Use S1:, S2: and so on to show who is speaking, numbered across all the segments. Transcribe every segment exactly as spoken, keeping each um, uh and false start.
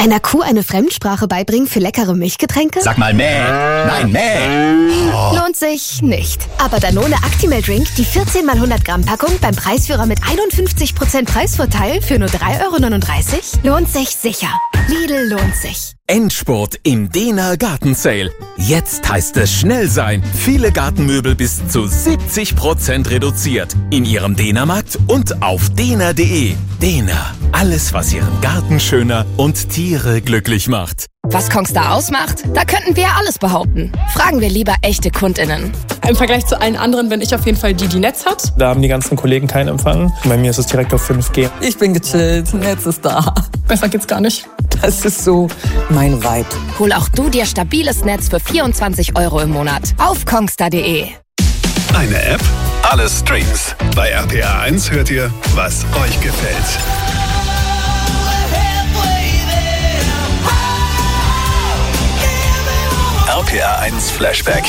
S1: Einer Kuh eine Fremdsprache beibringen für leckere Milchgetränke?
S2: Sag mal mäh. Nein, mäh.
S1: Oh. Lohnt sich nicht. Aber Danone Actimel Drink, die vierzehn mal hundert Gramm Packung beim Preisführer mit einundfünfzig Prozent Preisvorteil für nur drei Euro neununddreißig, lohnt sich sicher. Lidl lohnt sich.
S3: Endspurt im Dehner Gartensale. Jetzt heißt es schnell sein. Viele Gartenmöbel bis zu siebzig Prozent reduziert. In Ihrem Dehnermarkt und auf dehner punkt de. Dehner. Alles, was Ihren Garten schöner und Tiere glücklich macht.
S4: Was Kongstar ausmacht? Da könnten wir alles behaupten. Fragen wir lieber echte KundInnen.
S5: Im Vergleich zu allen anderen bin ich auf jeden Fall die, die Netz hat.
S6: Da haben die ganzen Kollegen keinen Empfang. Bei mir ist es direkt auf fünf G.
S7: Ich bin gechillt, Netz ist da.
S5: Besser geht's gar nicht.
S7: Das ist so mein Vibe.
S4: Hol auch du dir stabiles Netz für vierundzwanzig Euro im Monat auf kongstar punkt de.
S8: Eine App, alle Streams. Bei R P R eins hört ihr, was euch gefällt. R P R eins Flashback.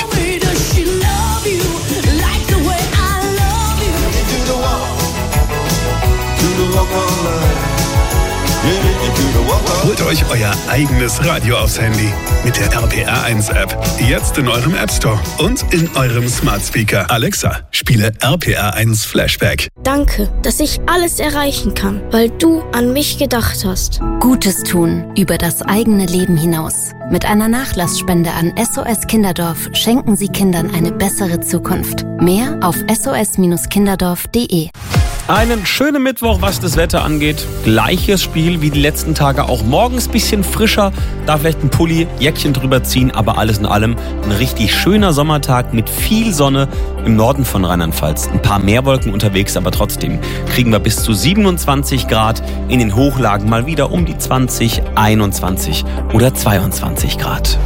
S8: Holt euch euer eigenes Radio aufs Handy mit der R P R eins App. Jetzt in eurem App Store und in eurem Smart Speaker. Alexa, spiele R P R eins Flashback.
S9: Danke, dass ich alles erreichen kann, weil du an mich gedacht hast.
S10: Gutes tun über das eigene Leben hinaus. Mit einer Nachlassspende an S O S Kinderdorf schenken Sie Kindern eine bessere Zukunft. Mehr auf s o s kinderdorf punkt de.
S11: Einen schönen Mittwoch, was das Wetter angeht. Gleiches Spiel wie die letzten Tage, auch morgens ein bisschen frischer. Da vielleicht ein Pulli, Jäckchen drüber ziehen, aber alles in allem ein richtig schöner Sommertag mit viel Sonne im Norden von Rheinland-Pfalz. Ein paar Meerwolken unterwegs, aber trotzdem kriegen wir bis zu siebenundzwanzig Grad. In den Hochlagen mal wieder um die zwanzig, einundzwanzig oder zweiundzwanzig Grad.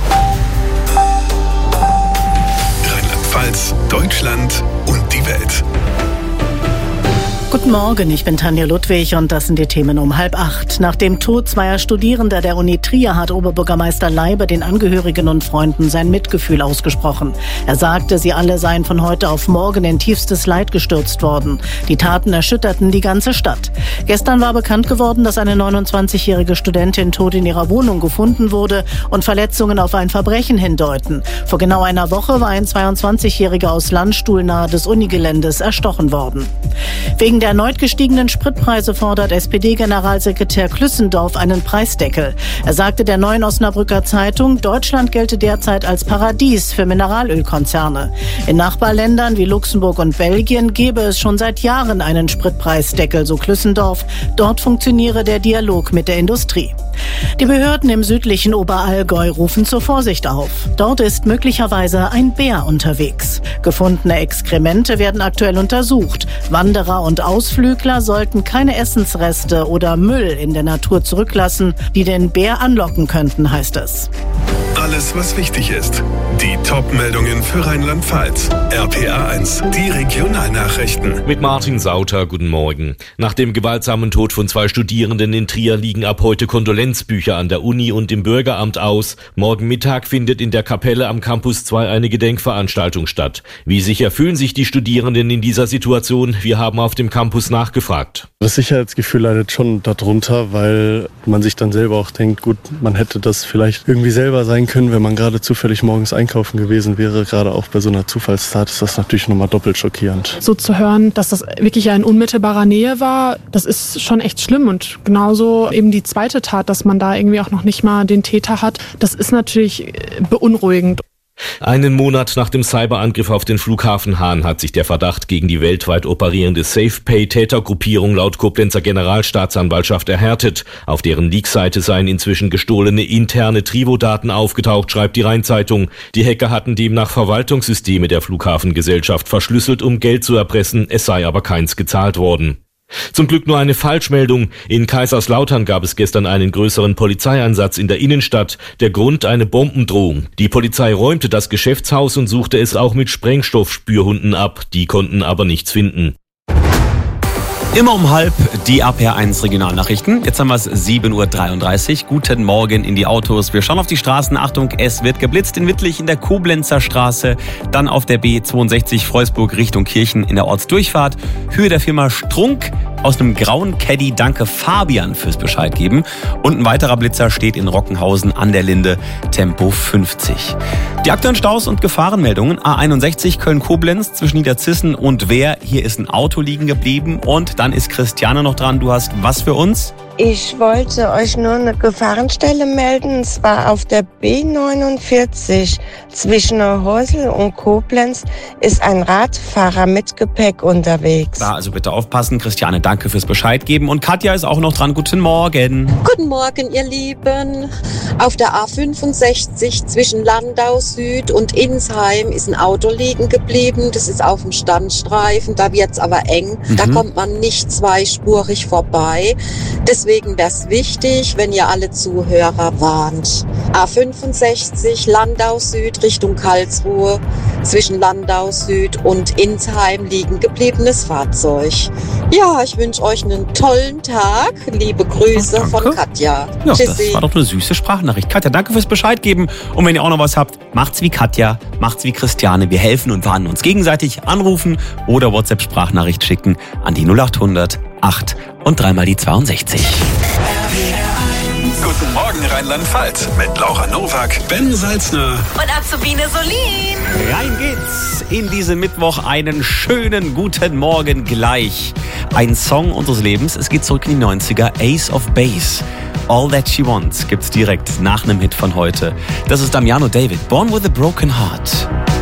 S8: Rheinland-Pfalz, Deutschland und die Welt.
S12: Guten Morgen, ich bin Tanja Ludwig und das sind die Themen um halb acht. Nach dem Tod zweier Studierender der Uni Trier hat Oberbürgermeister Leiber den Angehörigen und Freunden sein Mitgefühl ausgesprochen. Er sagte, sie alle seien von heute auf morgen in tiefstes Leid gestürzt worden. Die Taten erschütterten die ganze Stadt. Gestern war bekannt geworden, dass eine neunundzwanzigjährige Studentin tot in ihrer Wohnung gefunden wurde und Verletzungen auf ein Verbrechen hindeuten. Vor genau einer Woche war ein zweiundzwanzigjähriger aus Landstuhl nahe des Unigeländes erstochen worden. Wegen der erneut gestiegenen Spritpreise fordert S P D-Generalsekretär Klüssendorf einen Preisdeckel. Er sagte der Neuen Osnabrücker Zeitung, Deutschland gelte derzeit als Paradies für Mineralölkonzerne. In Nachbarländern wie Luxemburg und Belgien gebe es schon seit Jahren einen Spritpreisdeckel, so Klüssendorf. Dort funktioniere der Dialog mit der Industrie. Die Behörden im südlichen Oberallgäu rufen zur Vorsicht auf. Dort ist möglicherweise ein Bär unterwegs. Gefundene Exkremente werden aktuell untersucht. Wanderer und Ausflügler sollten keine Essensreste oder Müll in der Natur zurücklassen, die den Bär anlocken könnten, heißt es.
S8: Alles, was wichtig ist. Die Top-Meldungen für Rheinland-Pfalz. R P R eins, die Regionalnachrichten.
S13: Mit Martin Sauter, guten Morgen. Nach dem gewaltsamen Tod von zwei Studierenden in Trier liegen ab heute Kondolenzbücher an der Uni und im Bürgeramt aus. Morgen Mittag findet in der Kapelle am Campus zwei eine Gedenkveranstaltung statt. Wie sicher fühlen sich die Studierenden in dieser Situation? Wir haben auf dem Campus nachgefragt.
S14: Das Sicherheitsgefühl leidet schon darunter, weil man sich dann selber auch denkt, gut, man hätte das vielleicht irgendwie selber sein können, wenn man gerade zufällig morgens einkaufen gewesen wäre. Gerade auch bei so einer Zufallstat ist das natürlich nochmal doppelt schockierend.
S5: So zu hören, dass das wirklich in unmittelbarer Nähe war, das ist schon echt schlimm. Und genauso eben die zweite Tat, dass man da irgendwie auch noch nicht mal den Täter hat, das ist natürlich beunruhigend.
S13: Einen Monat nach dem Cyberangriff auf den Flughafen Hahn hat sich der Verdacht gegen die weltweit operierende SafePay-Tätergruppierung laut Koblenzer Generalstaatsanwaltschaft erhärtet. Auf deren Leak-Seite seien inzwischen gestohlene interne Trivo-Daten aufgetaucht, schreibt die Rhein-Zeitung. Die Hacker hatten demnach Verwaltungssysteme der Flughafengesellschaft verschlüsselt, um Geld zu erpressen, es sei aber keins gezahlt worden. Zum Glück nur eine Falschmeldung. In Kaiserslautern gab es gestern einen größeren Polizeieinsatz in der Innenstadt. Der Grund eine Bombendrohung. Die Polizei räumte das Geschäftshaus und suchte es auch mit Sprengstoffspürhunden ab. Die konnten aber nichts finden.
S11: Immer um halb die R P R eins Regionalnachrichten. Jetzt haben wir es sieben Uhr dreiunddreißig. Guten Morgen in die Autos. Wir schauen auf die Straßen. Achtung, es wird geblitzt in Wittlich in der Koblenzer Straße. Dann auf der B zweiundsechzig Freusburg Richtung Kirchen in der Ortsdurchfahrt. Höhe der Firma Strunk. aus einem grauen Caddy. Danke Fabian fürs Bescheid geben. Und ein weiterer Blitzer steht in Rockenhausen an der Linde, Tempo fünfzig. Die aktuellen Staus und Gefahrenmeldungen. A einundsechzig Köln-Koblenz zwischen Niederzissen und Wehr. Hier ist ein Auto liegen geblieben. Und dann ist Christiane noch dran. Du hast was für uns?
S15: Ich wollte euch nur eine Gefahrenstelle melden, und zwar auf der B neunundvierzig zwischen Neuhäusel und Koblenz ist ein Radfahrer mit Gepäck unterwegs.
S11: Da also bitte aufpassen. Christiane, danke fürs Bescheid geben. Und Katja ist auch noch dran. Guten Morgen.
S16: Guten Morgen, ihr Lieben. Auf der A fünfundsechzig zwischen Landau Süd und Insheim ist ein Auto liegen geblieben. Das ist auf dem Standstreifen, da wird's aber eng. Mhm. Da kommt man nicht zweispurig vorbei. Deswegen wäre es wichtig, wenn ihr alle Zuhörer warnt. A fünfundsechzig Landau Süd Richtung Karlsruhe, zwischen Landau Süd und Insheim liegen gebliebenes Fahrzeug. Ja, ich wünsche euch einen tollen Tag. Liebe Grüße oh, von Katja.
S11: Ja, Tschüssi. Das war doch eine süße Sprachnachricht. Katja, danke fürs Bescheid geben. Und wenn ihr auch noch was habt, macht's wie Katja, macht's wie Christiane. Wir helfen und warnen uns gegenseitig. Anrufen oder WhatsApp-Sprachnachricht schicken an die null acht hundert acht und dreimal die zweiundsechzig.
S8: Guten Morgen Rheinland-Pfalz mit Laura Nowak, Ben Salzner
S4: und Azubine Solin.
S11: Rein geht's in diesen Mittwoch. Einen schönen guten Morgen gleich. Ein Song unseres Lebens. Es geht zurück in die neunziger. Ace of Base. All That She Wants gibt's direkt nach einem Hit von heute. Das ist Damiano David. Born with a Broken Heart.